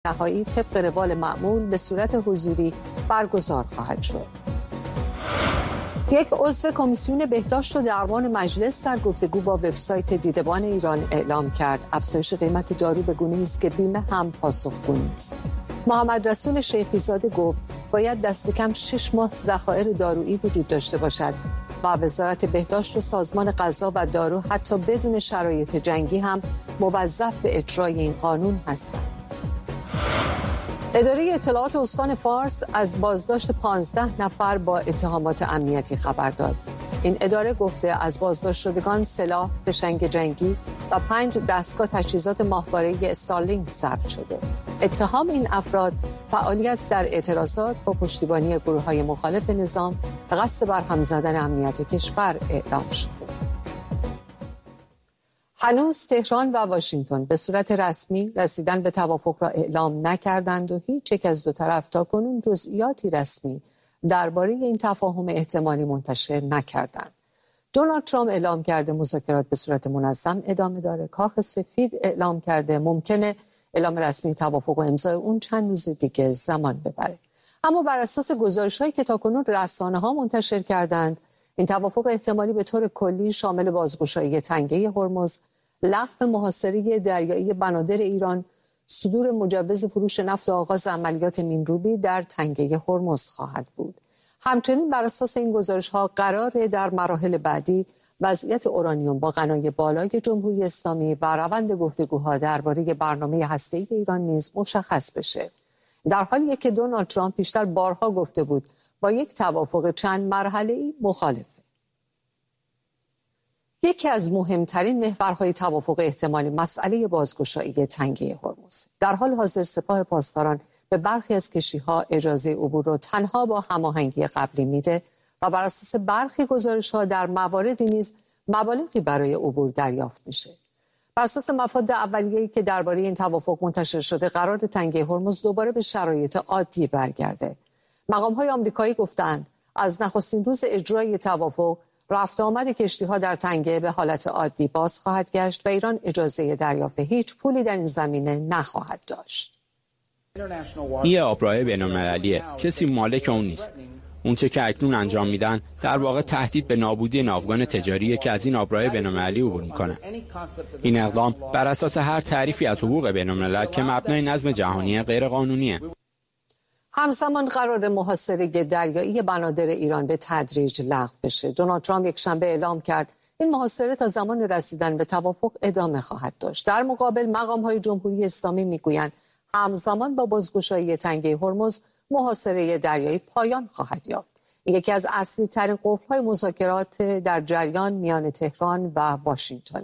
نهایی طبق روال معمول به صورت حضوری برگزار خواهد شد. یک عضو کمیسیون بهداشت و درمان مجلس در گفتگو با وبسایت دیدبان ایران اعلام کرد افزایش قیمت دارو به گونه‌ای است که بیمه هم پاسخگوی است. محمد رسول شیخی زاده گفت باید دست کم 6 ماه ذخایر دارویی وجود داشته باشد و وزارت بهداشت و سازمان غذا و دارو حتی بدون شرایط جنگی هم موظف به اجرای این قانون هستند. اداره اطلاعات استان فارس از بازداشت 15 نفر با اتهامات امنیتی خبر داد. این اداره گفته از بازداشت شدگان سلاح، فشنگ جنگی و 5 دستگاه تجهیزات ماهواره استارلینک ثبت شده. اتهام این افراد فعالیت در اعتراضات با پشتیبانی گروه‌های مخالف نظام و قصد برهم زدن امنیت کشور اعلام شده. هنوز تهران و واشنگتن به صورت رسمی رسیدن به توافق را اعلام نکردند و هیچ یک از دو طرف تاکنون جزئیاتی رسمی درباره این تفاهم احتمالی منتشر نکردند. دونالد ترامپ اعلام کرده مذاکرات به صورت منظم ادامه داره. کاخ سفید اعلام کرده ممکنه اعلام رسمی توافق و امضای اون چند روز دیگه زمان ببره. اما بر اساس گزارش‌هایی که تاکنون رسانه‌ها منتشر کردند، این توافق احتمالی به طور کلی شامل بازگشایی تنگه هرمز، لغو محاصره دریایی بنادر ایران، صدور مجوز فروش نفت و آغاز عملیات مین‌روبی در تنگه هرمز خواهد بود. همچنین بر اساس این گزارش‌ها قراره در مراحل بعدی وضعیت اورانیوم با غنای بالای جمهوری اسلامی و روند گفتگوها درباره برنامه هسته‌ای ایران نیز مشخص بشه. در حالی که دونالد ترامپ پیشتر بارها گفته بود با یک توافق چند مرحله‌ای مخالفه. یکی از مهمترین محورهای توافق احتمالی مسئله بازگشایی تنگه هرمز. در حال حاضر سپاه پاسداران به برخی از کشتی‌ها اجازه عبور را تنها با هماهنگی قبلی میده و بر اساس برخی گزارش‌ها در مواردی نیز مبالغی برای عبور دریافت میشه. بر اساس مفاد اولیه‌ای که درباره این توافق منتشر شده، قرار تنگه هرمز دوباره به شرایط عادی برگرده. مقام‌های آمریکایی گفتند از نخستین روز اجرای توافق رفت آمد کشتی‌ها در تنگه به حالت عادی باز خواهد گشت و ایران اجازه دریافت هیچ پولی در این زمینه نخواهد داشت. این آبراه بین‌المللیه، کسی مالک اون نیست. اون چه که اکنون انجام میدن در واقع تهدید به نابودی ناوگان تجاریه که از این آبراه بین‌المللی عبور میکنن. این اقدام بر اساس هر تعریفی از حقوق بین‌الملل که مبنای نظم جهانی غیر قانونیه. همزمان قرار محاصره دریایی بنادر ایران به تدریج لغو بشه. دونالد ترامپ یکشنبه اعلام کرد این محاصره تا زمان رسیدن به توافق ادامه خواهد داشت. در مقابل مقام‌های جمهوری اسلامی میگویند همزمان با بازگشایی تنگه هرمز محاصره دریایی پایان خواهد یافت. یکی از اصلی ترین قفل‌های مذاکرات در جریان میان تهران و واشنگتن.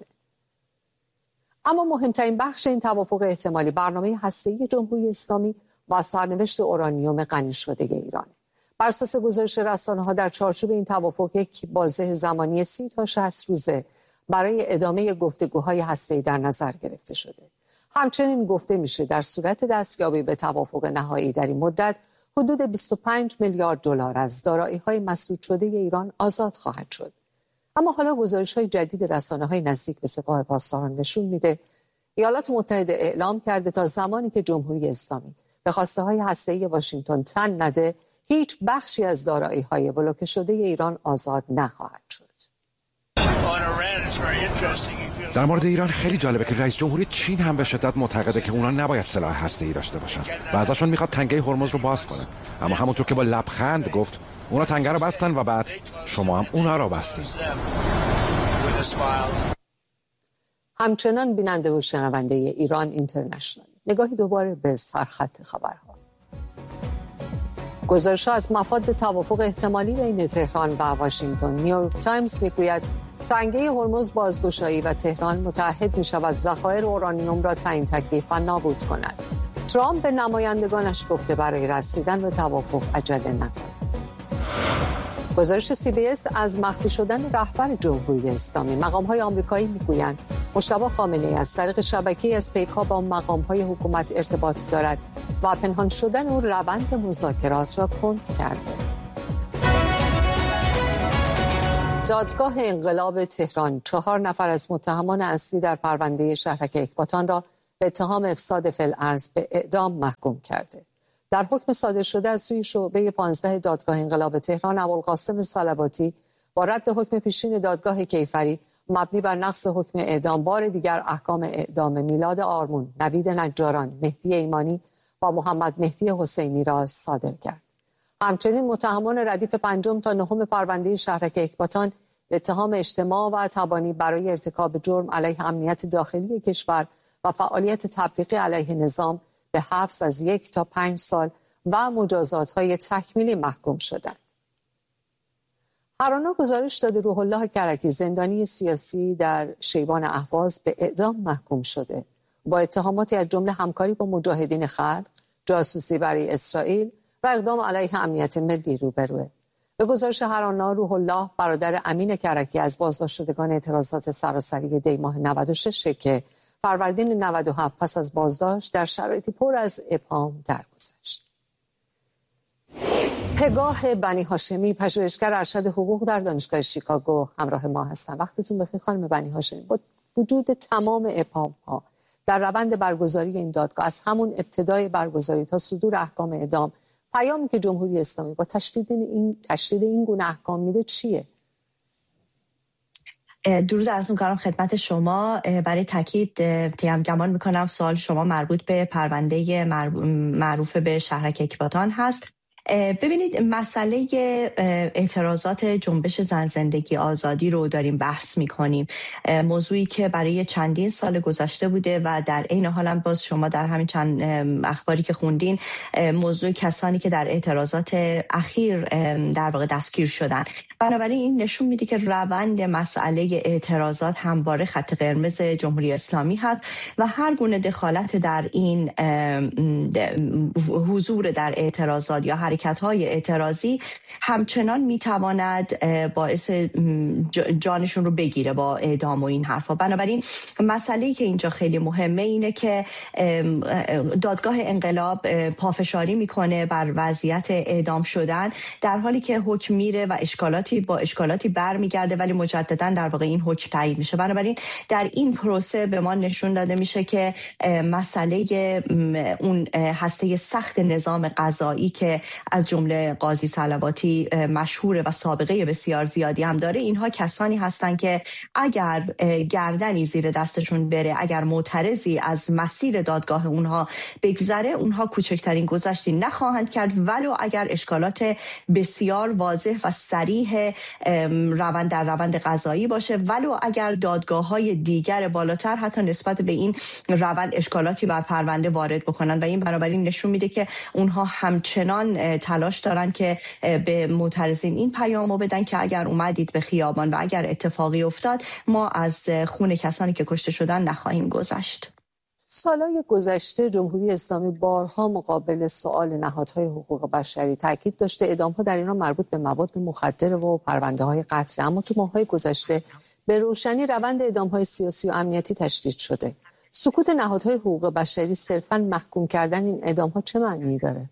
اما مهمترین بخش این توافق احتمالی برنامه هسته‌ای جمهوری اسلامی و سرنوشت اورانیوم غنی شده ایران. بر اساس گزارش رسانه‌ها در چارچوب این توافق یک بازه زمانی 30 تا 60 روزه برای ادامه گفتگوهای هسته‌ای در نظر گرفته شده. همچنین گفته میشه در صورت دستیابی به توافق نهایی در این مدت حدود 25 میلیارد دلار از دارایی‌های مسدود شده ایران آزاد خواهد شد. اما حالا گزارش‌های جدید رسانه‌های نزدیک به سپاه پاسداران نشون میده ایالات متحده اعلام کرده تا زمانی که جمهوری اسلامی به خواسته‌های هسته‌ای واشنگتن تن نده، هیچ بخشی از دارایی‌های بلوکه شده ایران آزاد نخواهد شد. در مورد ایران خیلی جالبه که رئیس جمهوری چین هم به شدت معتقده که اونا نباید سلاح هسته‌ای داشته باشن و ازشون میخواد تنگه هرمز رو باز کنه. اما همونطور که با لبخند گفت اونا تنگه رو بستن و بعد شما هم اونا رو بستین. همچنان بیننده و شنونده ایران اینترنشنال، نگاهی دوباره به سرخط خبرها. گزارش‌ها از مفاد توافق احتمالی بین تهران و واشنگتن. نیویورک تایمز میگوید تنگه هرمز بازگشایی و تهران متعهد می‌شود ذخایر اورانیوم را تعیین تکلیف و نابود کند. ترامپ به نمایندگانش گفته برای رسیدن به توافق عجله نکنند. گزارش CBS از مخفی شدن رهبر جمهوری اسلامی. مقام‌های آمریکایی میگویند مجتبی خامنه‌ای از طریق شبکه‌ای از پیک‌ها با مقام‌های حکومت ارتباط دارد و پنهان شدن او روند مذاکرات را کند کرده. دادگاه انقلاب تهران 4 نفر از متهمان اصلی در پرونده شهرک اکباتان را به اتهام افساد فی الارض به اعدام محکوم کرده. در حکم صادر شده از سوی شعبه 15 دادگاه انقلاب تهران، ابوالقاسم صلواتی با رد حکم پیشین دادگاه کیفری مبنی بر نقض حکم اعدام بار دیگر احکام اعدام میلاد آرمون، نوید نجاران، مهدی ایمانی و محمد مهدی حسینی را صادر کرد. همچنین متهمان ردیف 5 تا 9 پرونده شهرک اکباتان به اتهام اجتماع و تبانی برای ارتکاب جرم علیه امنیت داخلی کشور و فعالیت تبلیغی علیه نظام به حبس از 1 تا 5 سال و مجازات‌های تکمیلی محکوم شدند. هرانا گزارش داده روح الله کرکی، زندانی سیاسی در شیبان اهواز، به اعدام محکوم شده. با اتهاماتی از جمله همکاری با مجاهدین خلق، جاسوسی برای اسرائیل و اقدام علیه امنیت ملی روبروه. به گزارش هرانا، روح الله برادر امین کرکی از بازداشت شدگان اعتراضات سراسری دی ماه 96 که فروردین 97 پس از بازداشت در شرایطی پر از ابهام درگذشت. پگاه بنی هاشمی، پژوهشگر ارشد حقوق در دانشگاه شیکاگو، همراه ما هستند. وقتتون بخیر خانم بنی هاشمی. با وجود تمام ابهام‌ها در روند برگزاری این دادگاه، از همون ابتدای برگزاری تا صدور احکام اعدام، پیامی که جمهوری اسلامی با تشدید این گونه احکام میده چیه؟ درود عرض می‌کنم خدمت شما. برای تاکید گمان می‌کنم سوال شما مربوط به پرونده معروف به شهرک اکباتان هست. ببینید، مسئله اعتراضات جنبش زن زندگی آزادی رو داریم بحث میکنیم، موضوعی که برای چندین سال گذشته بوده و در عین حال هم باز شما در همین چند اخباری که خوندین موضوع کسانی که در اعتراضات اخیر در واقع دستگیر شدن. بنابراین این نشون میده که روند مسئله اعتراضات همواره خط قرمز جمهوری اسلامی هست و هر گونه دخالت در این حضور در اعتراضات یا حرکت‌های اعتراضی همچنان میتواند باعث جانشون رو بگیره با اعدام و این حرفا. بنابراین مسئله‌ای که اینجا خیلی مهمه اینه که دادگاه انقلاب پافشاری میکنه بر وضعیت اعدام شدن، در حالی که حکم میره و اشکالاتی برمیگرده، ولی مجددا در واقع این حکم تایید میشه. بنابراین در این پروسه به ما نشون داده میشه که مسئله اون هسته سخت نظام قضایی که از جمله قاضی صلواتی مشهوره و سابقه بسیار زیادی هم داره، اینها کسانی هستن که اگر گردنی زیر دستشون بره، اگر معترضی از مسیر دادگاه اونها بگذره، اونها کوچکترین گذشتی نخواهند کرد، ولو اگر اشکالات بسیار واضح و صریح در روند قضایی باشه، ولو اگر دادگاه‌های دیگر بالاتر حتی نسبت به این روند اشکالاتی بر پرونده وارد بکنن و این بنابراین نشون میده که اونها همچنان تلاش دارن که به معترضین این پیامو بدن که اگر اومدید به خیابان و اگر اتفاقی افتاد، ما از خون کسانی که کشته شدن نخواهیم گذشت. سالهای گذشته جمهوری اسلامی بارها مقابل سؤال نهادهای حقوق بشری تاکید داشته اعدام‌ها در ایران مربوط به مواد مخدر و پرونده‌های قتل، اما تو ماه‌های گذشته به روشنی روند اعدام‌های سیاسی و امنیتی تشدید شده. سکوت نهادهای حقوق بشری صرفاً محکوم کردن این اعدام‌ها چه معنی داره؟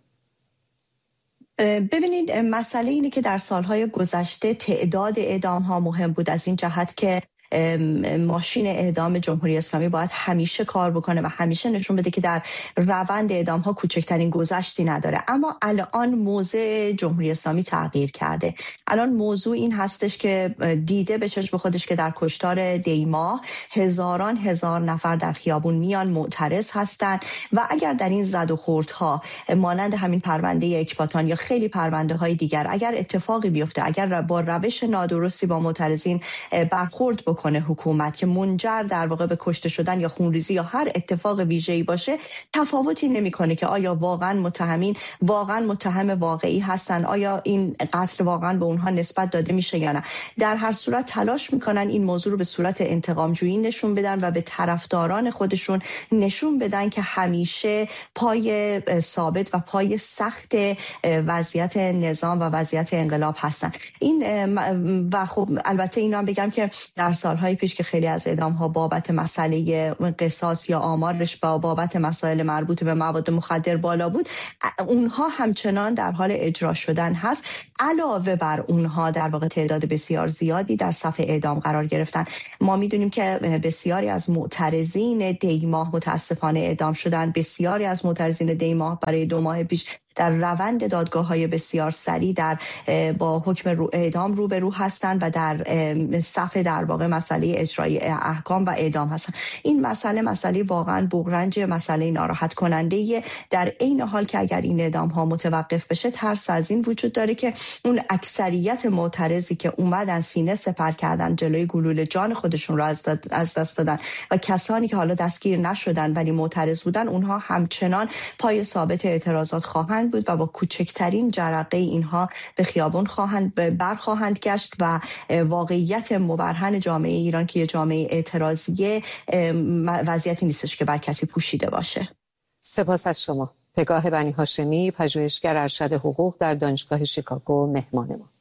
ببینید، مسئله اینه که در سالهای گذشته تعداد اعدام‌ها مهم بود از این جهت که ماشین اعدام جمهوری اسلامی باید همیشه کار بکنه و همیشه نشون بده که در روند اعدام ها کوچکترین گذشتی نداره. اما الان موضع جمهوری اسلامی تغییر کرده. الان موضوع این هستش که دیده به چشم خودش که در کشتار دیماه هزار نفر در خیابون میان معترض هستن و اگر در این زد و خوردها مانند همین پرونده اکباتان یا خیلی پرونده های دیگر اگر اتفاقی بیفته، اگر با روش نادرستی با معترضین برخورد بکنه حکومت که منجر در واقع به کشته شدن یا خونریزی یا هر اتفاق ویژه‌ای باشه، تفاوتی نمی‌کنه که آیا واقعا متهمین واقعا متهم واقعی هستن، آیا این قتل واقعا به اونها نسبت داده میشه یا نه. در هر صورت تلاش میکنن این موضوع رو به صورت انتقام‌جویی نشون بدن و به طرفداران خودشون نشون بدن که همیشه پای ثابت و پای سخت وضعیت نظام و وضعیت انقلاب هستن. این و خب البته اینا هم بگم که در سالهای پیش که خیلی از اعدام‌ها بابت مسئله قصاص یا آمارش با بابت مسائل مربوط به مواد مخدر بالا بود، اونها همچنان در حال اجرا شدن هست. علاوه بر اونها در واقع تعداد بسیار زیادی در صف اعدام قرار گرفتن. ما میدونیم که بسیاری از معترضین دی ماه متاسفانه اعدام شدن. بسیاری از معترضین دی ماه برای 2 ماه پیش در روند دادگاه‌های بسیار سریع با حکم اعدام روبرو هستند و در صف در واقع مسئله اجرای احکام و اعدام هستند. این مسئله واقعا بغرنج، مسئله ناراحت کننده. در عین حال که اگر این اعدام‌ها متوقف بشه، ترس از این وجود داره که اون اکثریت معترضی که اومدن سینه سپر کردن، جلوی گلوله جان خودشون رو از دست دادن و کسانی که حالا دستگیر نشدن ولی معترض بودن، اونها همچنان پای ثابت اعتراضات خواهند بود و با کوچکترین جرقه اینها به خیابان برخواهند گشت و واقعیت مبرهن جامعه ایران که یه جامعه اعتراضیه وضعیتی نیستش که بر کسی پوشیده باشه. سپاس از شما. پگاه بنی هاشمی، پژوهشگر ارشد حقوق در دانشگاه شیکاگو، مهمان ما.